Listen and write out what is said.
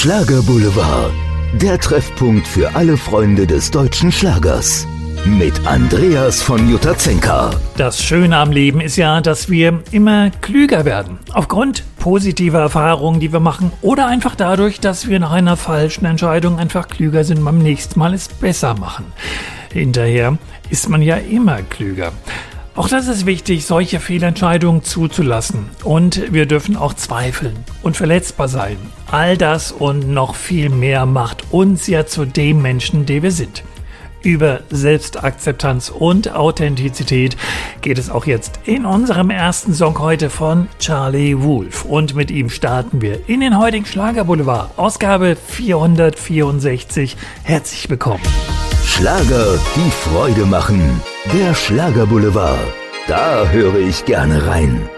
Schlagerboulevard, der Treffpunkt für alle Freunde des deutschen Schlagers. Mit Andreas von Jutazenka. Das Schöne am Leben ist ja, dass wir immer klüger werden. Aufgrund positiver Erfahrungen, die wir machen, oder einfach dadurch, dass wir nach einer falschen Entscheidung einfach klüger sind und beim nächsten Mal es besser machen. Hinterher ist man ja immer klüger. Auch das ist wichtig, solche Fehlentscheidungen zuzulassen. Und wir dürfen auch zweifeln und verletzbar sein. All das und noch viel mehr macht uns ja zu dem Menschen, der wir sind. Über Selbstakzeptanz und Authentizität geht es auch jetzt in unserem ersten Song heute von Charlie Wolf. Und mit ihm starten wir in den heutigen Schlagerboulevard, Ausgabe 464. Herzlich willkommen. Schlager, die Freude machen. Der Schlagerboulevard. Da höre ich gerne rein.